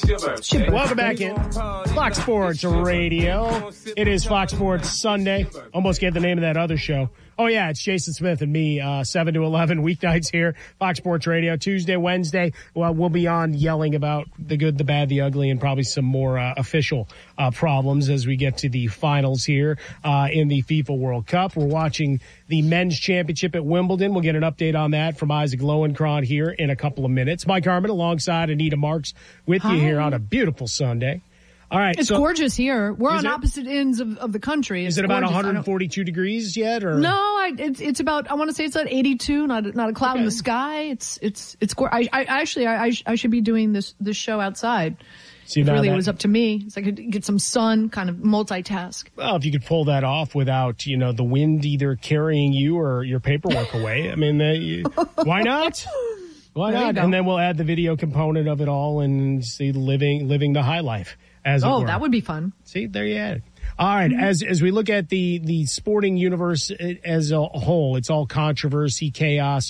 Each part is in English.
Welcome back in. Fox Sports Radio. It is Fox Sports Sunday. Almost get the name of that other show. Oh, yeah, it's Jason Smith and me, 7 to 11 weeknights here, Fox Sports Radio. Tuesday, Wednesday, well, we'll be on yelling about the good, the bad, the ugly, and probably some more official problems as we get to the finals here in the FIFA World Cup. We're watching the men's championship at Wimbledon. We'll get an update on that from Isaac Lowenkron here in a couple of minutes. Mike Harmon alongside Anita Marks with you here on a beautiful Sunday. All right, it's gorgeous here. We're on opposite ends of the country. Is it about 142 degrees yet? Or no, it's about. I want to say it's at 82. Not a cloud in the sky. It's gorgeous. I should be doing this show outside. See, if really it was up to me, so I could get some sun, kind of multitask. Well, if you could pull that off without the wind either carrying you or your paperwork away, I mean, why not? Why not? And then we'll add the video component of it all and see living the high life. That would be fun. See, there you have it. All right, as we look at the sporting universe as a whole, it's all controversy, chaos,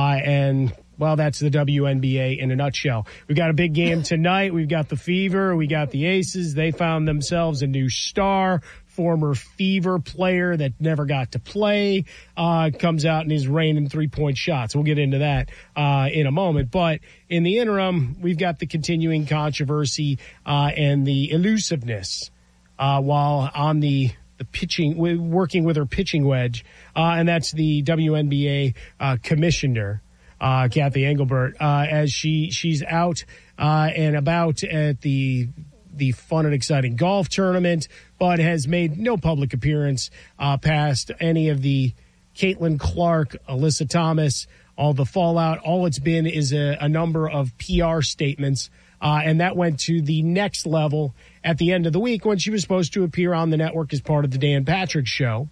and, well, that's the WNBA in a nutshell. We've got a big game tonight. We've got the Fever. We got the Aces. They found themselves a new star. Former Fever player that never got to play comes out and is raining three-point shots. We'll get into that in a moment. But in the interim, we've got the continuing controversy and the elusiveness while on the pitching, working with her pitching wedge, and that's the WNBA commissioner, Kathy Engelbert, as she's out and about at the fun and exciting golf tournament, but has made no public appearance past any of the Caitlin Clark, Alyssa Thomas, all the fallout. All it's been is a number of PR statements, and that went to the next level at the end of the week when she was supposed to appear on the network as part of the Dan Patrick Show.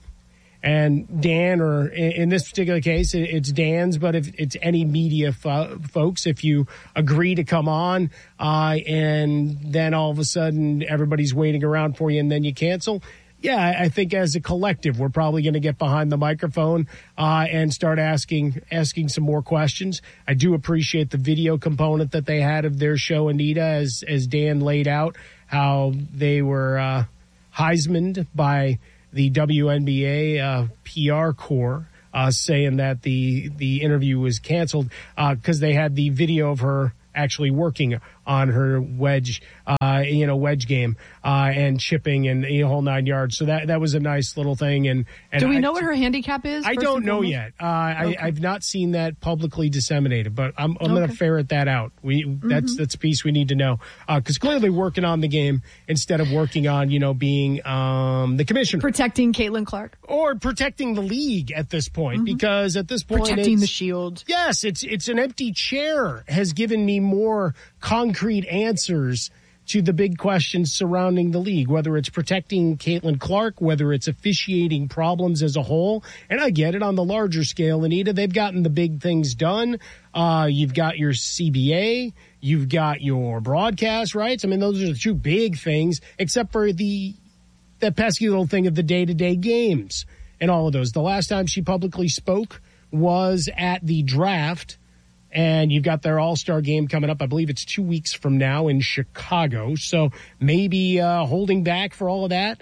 And Dan, or in this particular case, it's Dan's, but if it's any media folks, if you agree to come on and then all of a sudden everybody's waiting around for you and then you cancel, yeah, I think as a collective, we're probably going to get behind the microphone and start asking some more questions. I do appreciate the video component that they had of their show, Anita, as Dan laid out how they were Heismaned by the WNBA PR corps, saying that the interview was canceled because they had the video of her actually working on her wedge game and chipping and the whole 9 yards. So that was a nice little thing. And do we know what her handicap is? I don't know yet. Okay. I've not seen that publicly disseminated, but I'm going to ferret that out. That's a piece we need to know because clearly working on the game instead of working on being the commissioner, protecting Caitlin Clark or protecting the league at this point because at this point protecting the shield. Yes, it's an empty chair has given me more concrete answers to the big questions surrounding the league, whether it's protecting Caitlin Clark, whether it's officiating problems as a whole. And I get it on the larger scale, Anita. They've gotten the big things done. You've got your CBA. You've got your broadcast rights. I mean, those are the two big things, except for that pesky little thing of the day-to-day games and all of those. The last time she publicly spoke was at the draft. And you've got their all-star game coming up. I believe it's 2 weeks from now in Chicago. So maybe holding back for all of that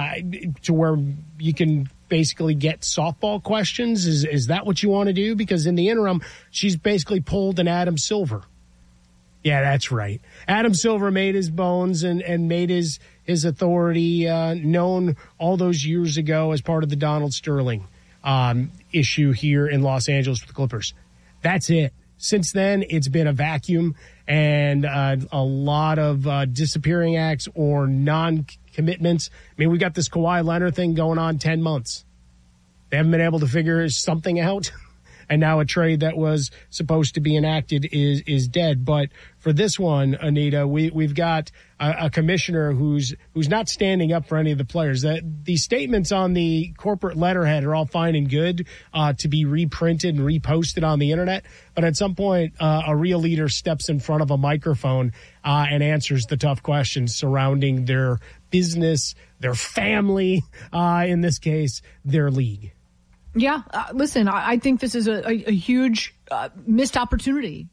to where you can basically get softball questions. Is that what you want to do? Because in the interim, she's basically pulled an Adam Silver. Yeah, that's right. Adam Silver made his bones and made his authority known all those years ago as part of the Donald Sterling issue here in Los Angeles with the Clippers. That's it. Since then, it's been a vacuum and a lot of disappearing acts or non-commitments. I mean, we got this Kawhi Leonard thing going on 10 months. They haven't been able to figure something out. And now a trade that was supposed to be enacted is dead. But for this one, Anita, we've got a commissioner who's not standing up for any of the players. The statements on the corporate letterhead are all fine and good to be reprinted and reposted on the internet. But at some point, a real leader steps in front of a microphone and answers the tough questions surrounding their business, their family, in this case, their league. Yeah, listen, I think this is a huge missed opportunity.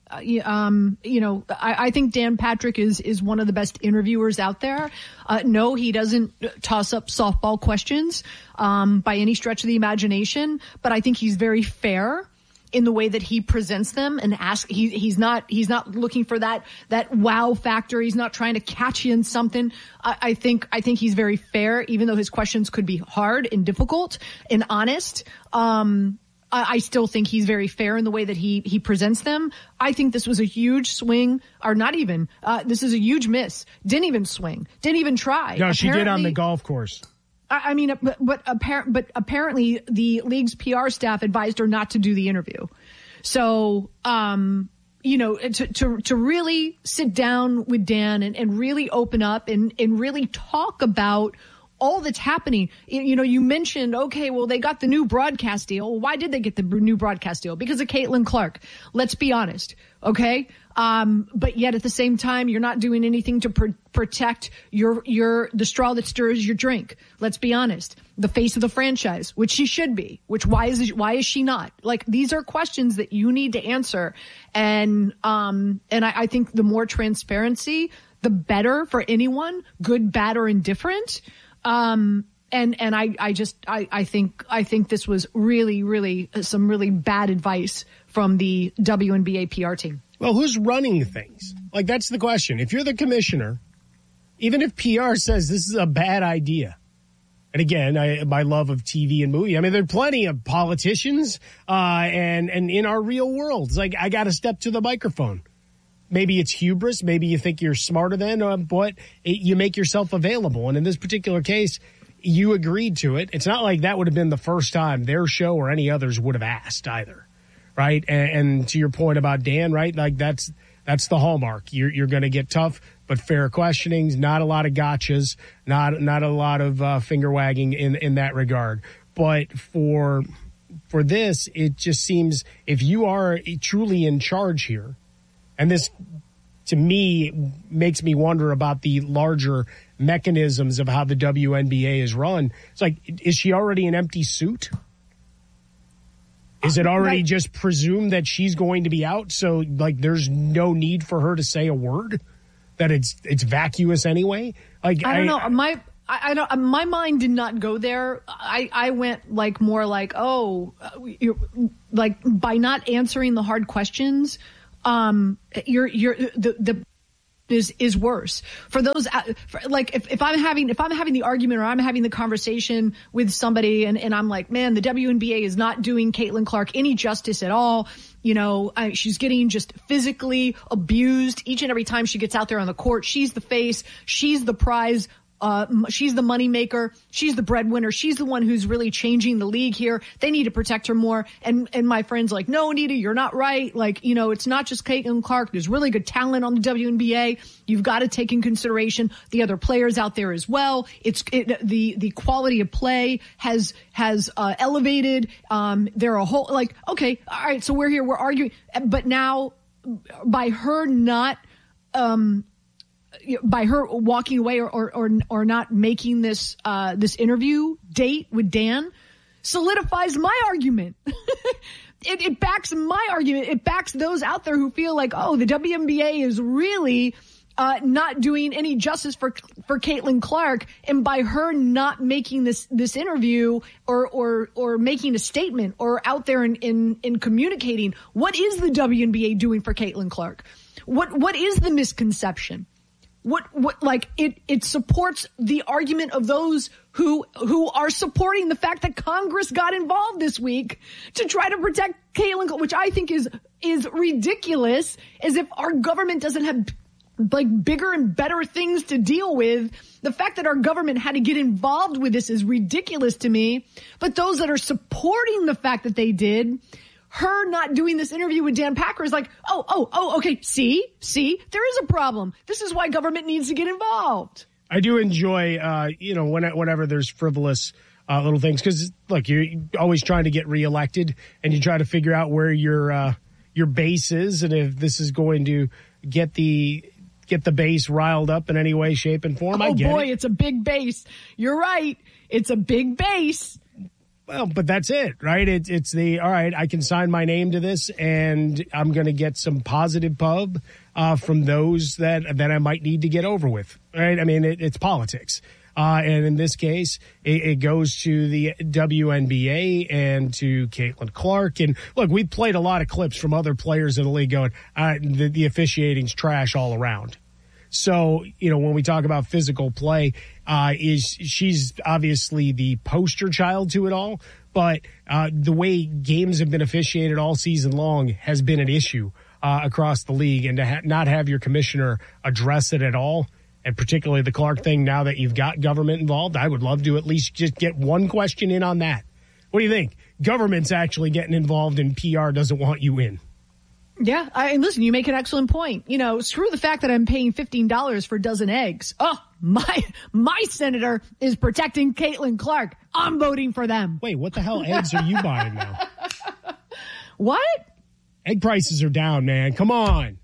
I think Dan Patrick is one of the best interviewers out there. No, he doesn't toss up softball questions by any stretch of the imagination, but I think he's very fair in the way that he presents them and he's not looking for that wow factor. He's not trying to catch you in something. I think he's very fair, even though his questions could be hard and difficult and honest. I still think he's very fair in the way that he presents them. I think this was a huge swing, or not even. This is a huge miss. Didn't even swing. Didn't even try. No, she did on the golf course. I mean, but apparently the league's PR staff advised her not to do the interview. So, to really sit down with Dan and really open up and really talk about all that's happening. You mentioned, okay, well, they got the new broadcast deal. Why did they get the new broadcast deal? Because of Caitlin Clark. Let's be honest. Okay. But yet at the same time, you're not doing anything to protect the straw that stirs your drink. Let's be honest. The face of the franchise, which she should be, why is she not? Like, these are questions that you need to answer. And I think the more transparency, the better for anyone, good, bad, or indifferent. I think this was really, really some really bad advice from the WNBA PR team. Well, who's running things? Like, that's the question. If you're the commissioner, even if PR says this is a bad idea, and again, my love of TV and movie, I mean, there are plenty of politicians and in our real world, it's like, I got to step to the microphone. Maybe it's hubris. Maybe you think you're smarter than, but you make yourself available. And in this particular case, you agreed to it. It's not like that would have been the first time their show or any others would have asked either, right? And to your point about Dan, right? Like, that's the hallmark. You're going to get tough but fair questionings. Not a lot of gotchas. Not a lot of finger wagging in that regard. But for this, it just seems, if you are truly in charge here, and this, to me, makes me wonder about the larger mechanisms of how the WNBA is run. It's like, is she already an empty suit? Is it already just presumed that she's going to be out? So, like, there's no need for her to say a word? That it's vacuous anyway? Like, I don't know. My mind did not go there. I went like more like, like, by not answering the hard questions, is worse for those, like, if I'm having the argument or I'm having the conversation with somebody and I'm like, man, the WNBA is not doing Caitlin Clark any justice at all. She's getting just physically abused each and every time she gets out there on the court. She's the face. She's the prize. She's the moneymaker. She's the breadwinner. She's the one who's really changing the league here. They need to protect her more. And my friend's like, no, Anita, you're not right. Like, it's not just Caitlin Clark. There's really good talent on the WNBA. You've got to take in consideration the other players out there as well. The quality of play has elevated. They're a whole, like, okay, all right. So we're here, we're arguing, but now by her not, by her walking away or not making this interview date with Dan solidifies my argument. It backs my argument. It backs those out there who feel like, oh, the WNBA is really not doing any justice for Caitlin Clark, and by her not making this interview or making a statement or out there in communicating, what is the WNBA doing for Caitlin Clark? What is the misconception? What like it supports the argument of those who are supporting the fact that Congress got involved this week to try to protect Caitlin, which I think is ridiculous, as if our government doesn't have like bigger and better things to deal with. The fact that our government had to get involved with this is ridiculous to me. But those that are supporting the fact that they did, her not doing this interview with Dan Packer is like, okay, see, there is a problem. This is why government needs to get involved. I do enjoy, whenever there's frivolous little things, because look, you're always trying to get reelected, and you try to figure out where your base is, and if this is going to get the base riled up in any way, shape, and form. I get it. It's a big base. You're right. It's a big base. Well, but that's it, right? It's all right, I can sign my name to this and I'm going to get some positive pub from those that I might need to get over with, right? I mean, it's politics. And in this case, it goes to the WNBA and to Caitlin Clark. And look, we played a lot of clips from other players in the league going, the officiating's trash all around. So, when we talk about physical play, she's obviously the poster child to it all. But the way games have been officiated all season long has been an issue across the league. And to not have your commissioner address it at all, and particularly the Clark thing, now that you've got government involved, I would love to at least just get one question in on that. What do you think? Government's actually getting involved and PR doesn't want you in. Yeah, listen, you make an excellent point. Screw the fact that I'm paying $15 for a dozen eggs. Oh, my senator is protecting Caitlin Clark. I'm voting for them. Wait, what the hell eggs are you buying now? What? Egg prices are down, man. Come on.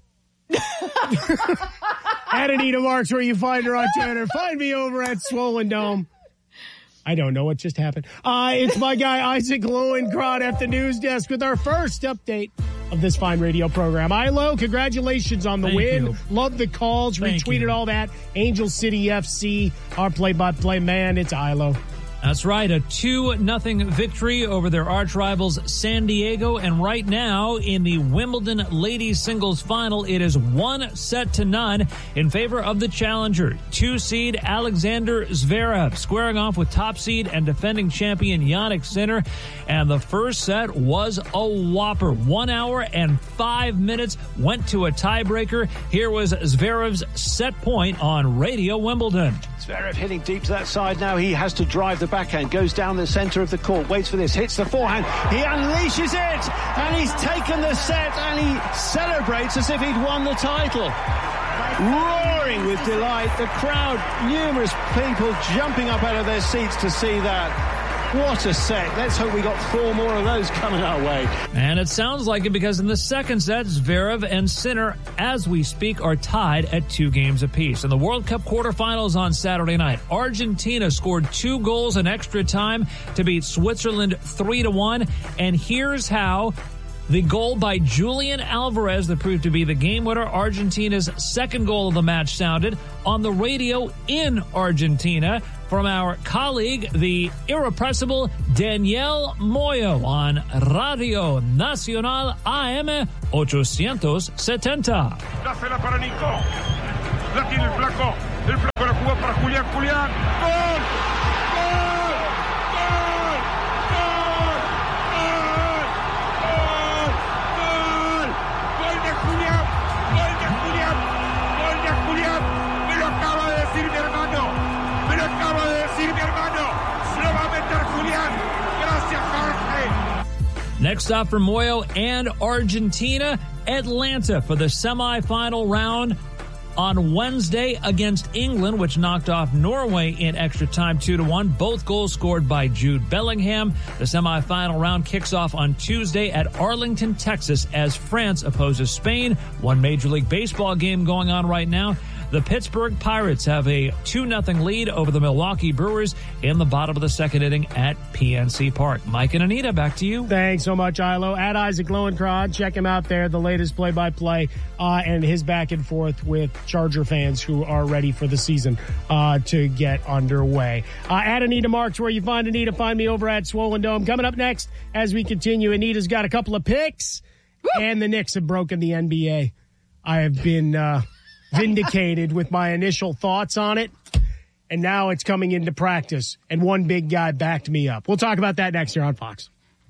At Anita Marks, where you find her on Twitter. Find me over at Swollen Dome. I don't know what just happened. It's my guy, Isaac Lowenkron, at the news desk with our first update of this fine radio program. Ilo, congratulations on the win. You. Love the calls. Retweeted all that. Angel City FC, our play-by-play man. It's Ilo. That's right, a 2-0 victory over their arch rivals San Diego, and right now in the Wimbledon ladies singles final, it is 1-0 in favor of the challenger, 2-seed Alexander Zverev, squaring off with top seed and defending champion Jannik Sinner, and the first set was a whopper. 1 hour and 5 minutes, went to a tiebreaker. Here was Zverev's set point on Radio Wimbledon. Zverev hitting deep to that side now. He has to drive the backhand, goes down the centre of the court, waits for this, hits the forehand, he unleashes it, and he's taken the set, and he celebrates as if he'd won the title. Roaring with delight, the crowd, numerous people jumping up out of their seats to see that. What a set. Let's hope we got 4 more of those coming our way. And it sounds like it, because in the second set, Zverev and Sinner, as we speak, are tied at 2 games apiece. In the World Cup quarterfinals on Saturday night, Argentina scored 2 goals in extra time to beat Switzerland 3-1. And here's how. The goal by Julian Alvarez that proved to be the game winner, Argentina's second goal of the match, sounded on the radio in Argentina from our colleague, the irrepressible Daniel Moyo on Radio Nacional AM 870. La cena para Nico. La tiene el flaco. El flaco la jugó para Julián. ¡Gol! Next up for Moyo and Argentina, Atlanta for the semifinal round on Wednesday against England, which knocked off Norway in extra time 2-1. Both goals scored by Jude Bellingham. The semifinal round kicks off on Tuesday at Arlington, Texas, as France opposes Spain. One Major League Baseball game going on right now. The Pittsburgh Pirates have a 2-0 lead over the Milwaukee Brewers in the bottom of the second inning at PNC Park. Mike and Anita, back to you. Thanks so much, Ilo. At Isaac Lowenkron, check him out there, the latest play-by-play and his back and forth with Charger fans who are ready for the season to get underway. At Anita Marks, where you find Anita, find me over at Swollen Dome. Coming up next, as we continue, Anita's got a couple of picks, and the Knicks have broken the NBA. I have been vindicated with my initial thoughts on it, and now it's coming into practice, and one big guy backed me up. We'll talk about that next year on Fox.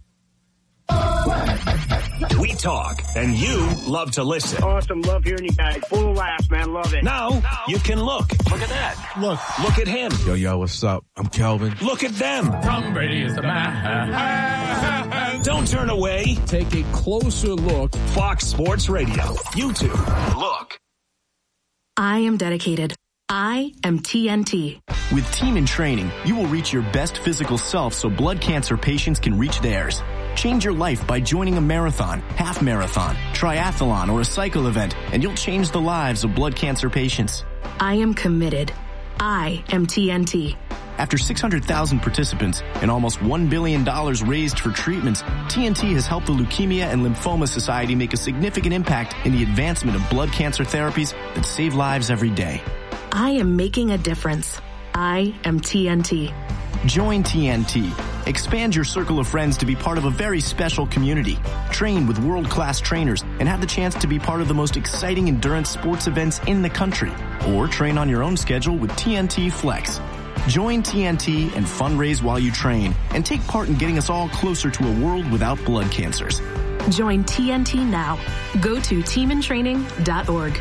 We talk, and you love to listen. Awesome. Love hearing you guys. Full of laughs, man. Love it. Now you can look. Look at that. Look at him. Yo, what's up? I'm Kelvin. Look at them. Tom Brady is the man. Don't turn away. Take a closer look. Fox Sports Radio. YouTube. Look. I am dedicated. I am TNT. With Team in Training, you will reach your best physical self so blood cancer patients can reach theirs. Change your life by joining a marathon, half marathon, triathlon, or a cycle event, and you'll change the lives of blood cancer patients. I am committed. I am TNT. After 600,000 participants and almost $1 billion raised for treatments, TNT has helped the Leukemia and Lymphoma Society make a significant impact in the advancement of blood cancer therapies that save lives every day. I am making a difference. I am TNT. Join TNT. Expand your circle of friends to be part of a very special community. Train with world-class trainers and have the chance to be part of the most exciting endurance sports events in the country. Or train on your own schedule with TNT Flex. Join TNT and fundraise while you train and take part in getting us all closer to a world without blood cancers. Join TNT now. Go to teamintraining.org.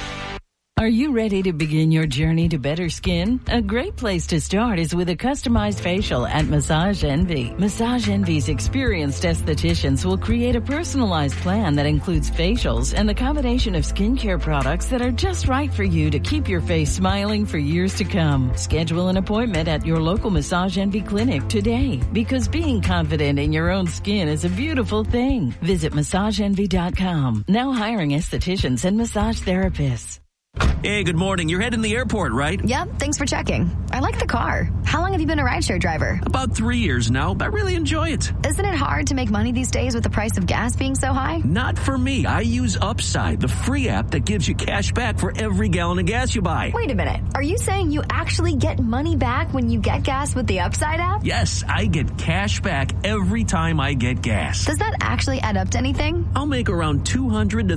Are you ready to begin your journey to better skin? A great place to start is with a customized facial at Massage Envy. Massage Envy's experienced estheticians will create a personalized plan that includes facials and a combination of skincare products that are just right for you to keep your face smiling for years to come. Schedule an appointment at your local Massage Envy clinic today, because being confident in your own skin is a beautiful thing. Visit MassageEnvy.com. Now hiring estheticians and massage therapists. Hey, good morning. You're heading to the airport, right? Yep, thanks for checking. I like the car. How long have you been a rideshare driver? About 3 years now, but I really enjoy it. Isn't it hard to make money these days with the price of gas being so high? Not for me. I use Upside, the free app that gives you cash back for every gallon of gas you buy. Wait a minute. Are you saying you actually get money back when you get gas with the Upside app? Yes, I get cash back every time I get gas. Does that actually add up to anything? I'll make around $200 to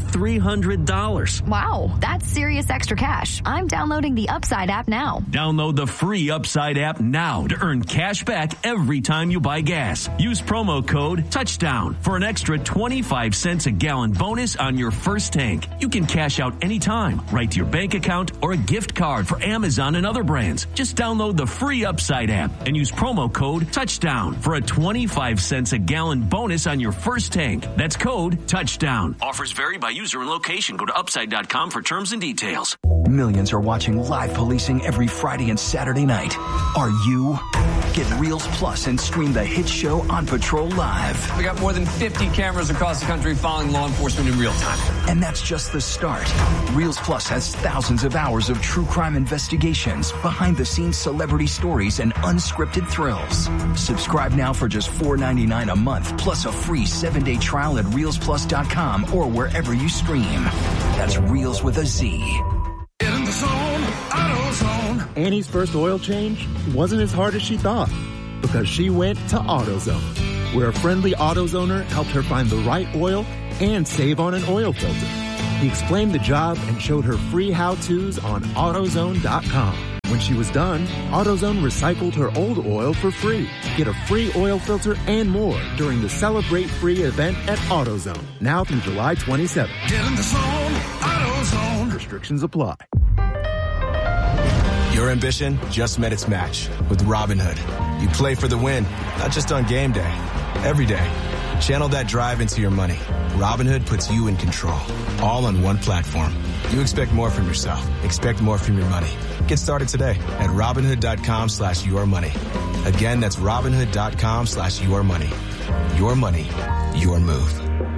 $300. Wow, that's serious extra cash. I'm downloading the Upside app now. Download the free Upside app now to earn cash back every time you buy gas. Use promo code TOUCHDOWN for an extra 25 cents a gallon bonus on your first tank. You can cash out anytime, right to your bank account or a gift card for Amazon and other brands. Just download the free Upside app and use promo code TOUCHDOWN for a 25 cents a gallon bonus on your first tank. That's code TOUCHDOWN. Offers vary by user and location. Go to upside.com for terms and details. Millions are watching live policing every Friday and Saturday night. Are you? Get Reels Plus and stream the hit show On Patrol live. We got more than 50 cameras across the country following law enforcement in real time. And that's just the start. Reels Plus has thousands of hours of true crime investigations, behind-the-scenes celebrity stories, and unscripted thrills. Subscribe now for just $4.99 a month, plus a free 7-day trial at ReelsPlus.com or wherever you stream. That's Reels with a Z. In the zone, AutoZone. Annie's first oil change wasn't as hard as she thought, because she went to AutoZone, where a friendly AutoZoner helped her find the right oil and save on an oil filter. He explained the job and showed her free how-tos on AutoZone.com. When she was done, AutoZone recycled her old oil for free. Get a free oil filter and more during the Celebrate Free event at AutoZone, now through July 27th. Get in the zone, AutoZone. Restrictions apply. Your ambition just met its match with Robinhood. You play for the win, not just on game day, every day. Channel that drive into your money. Robinhood puts you in control, all on one platform. You expect more from yourself. Expect more from your money. Get started today at Robinhood.com/yourmoney. Again, that's Robinhood.com/yourmoney. Your money, your move.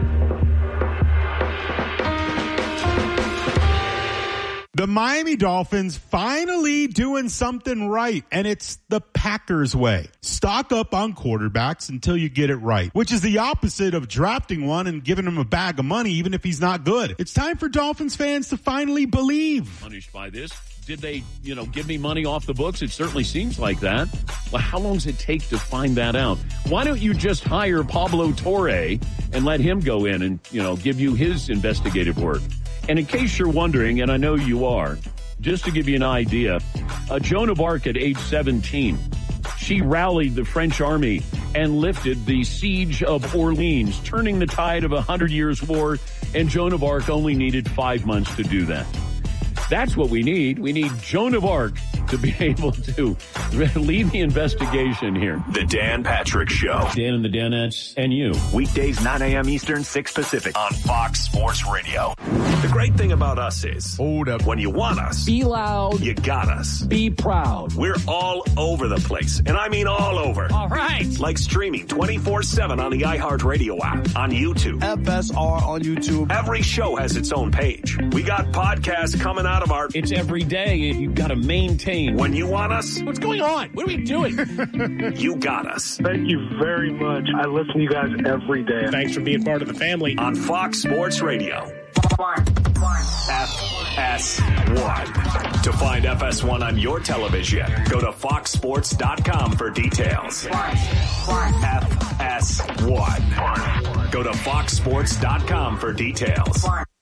The Miami Dolphins finally doing something right, and it's the Packers way. Stock up on quarterbacks until you get it right, which is the opposite of drafting one and giving him a bag of money even if he's not good. It's time for Dolphins fans to finally believe. Punished by this. Did they, give me money off the books? It certainly seems like that. Well, how long does it take to find that out? Why don't you just hire Pablo Torre and let him go in and, give you his investigative work? And in case you're wondering, and I know you are, just to give you an idea, Joan of Arc at age 17, she rallied the French army and lifted the siege of Orleans, turning the tide of 100 Years' War, and Joan of Arc only needed 5 months to do that. That's what we need. We need Joan of Arc to be able to lead the investigation here. The Dan Patrick Show. Dan and the Danettes and you. Weekdays 9 a.m. Eastern, 6 Pacific on Fox Sports Radio. The great thing about us is, hold up, when you want us, be loud, you got us. Be proud. We're all over the place, and I mean all over. All right. Like streaming 24/7 on the iHeartRadio app, on YouTube. FSR on YouTube. Every show has its own page. We got podcasts coming out of our... It's every day. You've got to maintain mean? When you want us, What's going on? What are we doing? you got us. Thank you very much. I listen to you guys every day. Thanks for being part of the family. On Fox Sports Radio. FS1. To find FS1 on your television, go to foxsports.com for details. FS1. Go to foxsports.com for details.